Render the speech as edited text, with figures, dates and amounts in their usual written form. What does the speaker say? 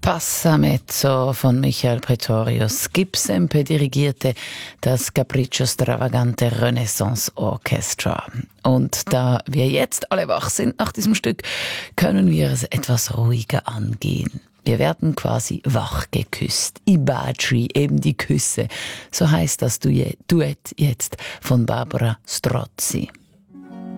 Passamezzo von Michael Pretorius. Gibbsempe dirigierte das Capriccio Stravagante Renaissance Orchestra. Und da wir jetzt alle wach sind nach diesem Stück, können wir es etwas ruhiger angehen. Wir werden quasi wach geküsst. I baci, eben die Küsse. So heißt das Duett jetzt von Barbara Strozzi.